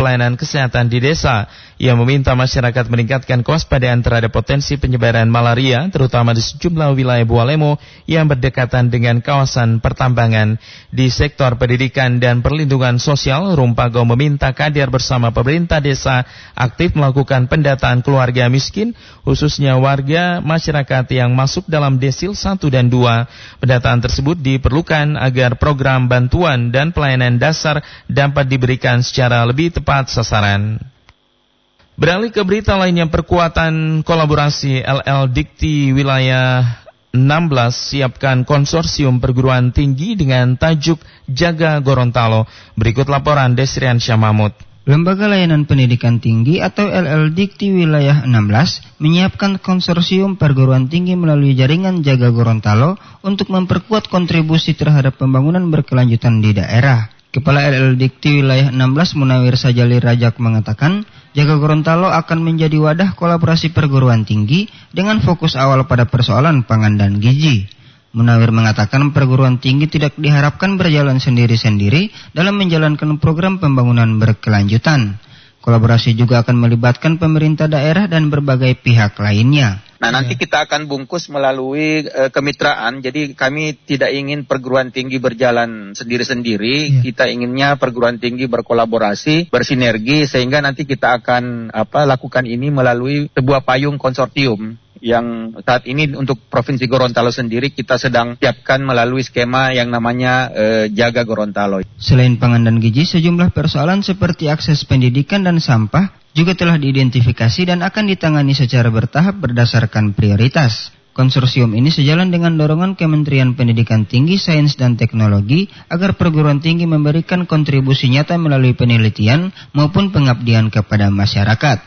pelayanan kesehatan di desa. Ia meminta masyarakat meningkatkan kewaspadaan terhadap potensi penyebaran malaria, terutama di sejumlah wilayah Bualemo yang berdekatan dengan kawasan pertambangan. Di sektor pendidikan dan perlindungan sosial, Rumpago meminta Kadir bersama pemerintah desa aktif melakukan pendataan keluarga miskin, khususnya warga masyarakat yang masuk dalam desil 1 dan 2. Pendataan tersebut diperlukan agar program bantuan dan pelayanan dasar dapat diberikan secara lebih tepat sasaran. Beralih ke berita lainnya, perkuatan kolaborasi LL Dikti wilayah 16 siapkan konsorsium perguruan tinggi dengan tajuk Jaga Gorontalo. Berikut laporan Desrian Syamamud. Lembaga Layanan Pendidikan Tinggi atau LL Dikti wilayah 16 menyiapkan konsorsium perguruan tinggi melalui jaringan Jaga Gorontalo untuk memperkuat kontribusi terhadap pembangunan berkelanjutan di daerah. Kepala LL Dikti wilayah 16 Munawir Sajali Rajak mengatakan, Jaga Gorontalo akan menjadi wadah kolaborasi perguruan tinggi dengan fokus awal pada persoalan pangan dan gizi. Munawir mengatakan perguruan tinggi tidak diharapkan berjalan sendiri-sendiri dalam menjalankan program pembangunan berkelanjutan. Kolaborasi juga akan melibatkan pemerintah daerah dan berbagai pihak lainnya. Nah, nanti kita akan bungkus melalui kemitraan. Jadi kami tidak ingin perguruan tinggi berjalan sendiri-sendiri. Kita inginnya perguruan tinggi berkolaborasi, bersinergi, sehingga nanti kita akan lakukan ini melalui sebuah payung konsortium. Yang saat ini untuk Provinsi Gorontalo sendiri kita sedang siapkan melalui skema yang namanya Jaga Gorontalo. Selain pangan dan gizi, sejumlah persoalan seperti akses pendidikan dan sampah juga telah diidentifikasi dan akan ditangani secara bertahap berdasarkan prioritas. Konsorsium ini sejalan dengan dorongan Kementerian Pendidikan Tinggi, Sains dan Teknologi agar perguruan tinggi memberikan kontribusi nyata melalui penelitian maupun pengabdian kepada masyarakat.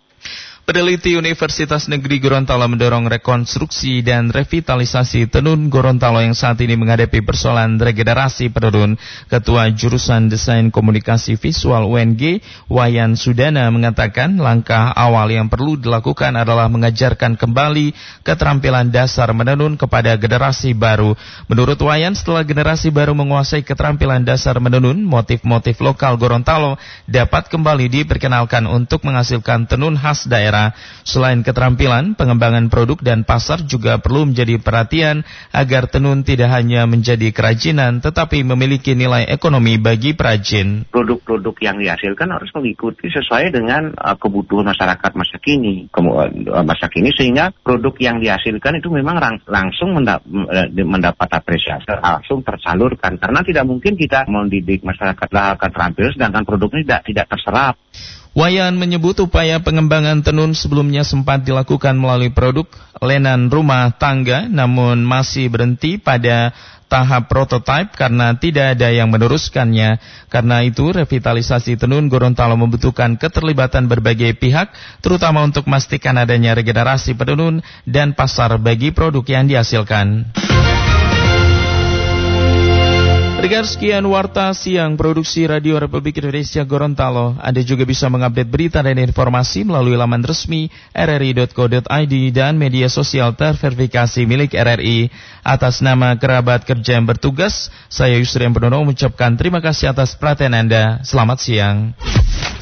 Peneliti Universitas Negeri Gorontalo mendorong rekonstruksi dan revitalisasi tenun Gorontalo yang saat ini menghadapi persoalan regenerasi penenun. Ketua Jurusan Desain Komunikasi Visual UNG, Wayan Sudana, mengatakan langkah awal yang perlu dilakukan adalah mengajarkan kembali keterampilan dasar menenun kepada generasi baru. Menurut Wayan, setelah generasi baru menguasai keterampilan dasar menenun, motif-motif lokal Gorontalo dapat kembali diperkenalkan untuk menghasilkan tenun khas daerah. Selain keterampilan, pengembangan produk dan pasar juga perlu menjadi perhatian agar tenun tidak hanya menjadi kerajinan tetapi memiliki nilai ekonomi bagi perajin. Produk-produk yang dihasilkan harus mengikuti sesuai dengan kebutuhan masyarakat masa kini, sehingga produk yang dihasilkan itu memang langsung mendapat apresiasi, langsung tersalurkan. Karena tidak mungkin kita mendidik masyarakat akan terampil sedangkan produknya tidak terserap. Wayan menyebut upaya pengembangan tenun sebelumnya sempat dilakukan melalui produk lenan rumah tangga, namun masih berhenti pada tahap prototipe karena tidak ada yang meneruskannya. Karena itu, revitalisasi tenun Gorontalo membutuhkan keterlibatan berbagai pihak, terutama untuk memastikan adanya regenerasi penenun dan pasar bagi produk yang dihasilkan. Dengar sekian Warta Siang Produksi Radio Republik Indonesia Gorontalo. Anda juga bisa mengupdate berita dan informasi melalui laman resmi rri.co.id dan media sosial terverifikasi milik RRI. Atas nama kerabat kerja yang bertugas, saya Yusrian Purnomo mengucapkan terima kasih atas perhatian Anda. Selamat siang.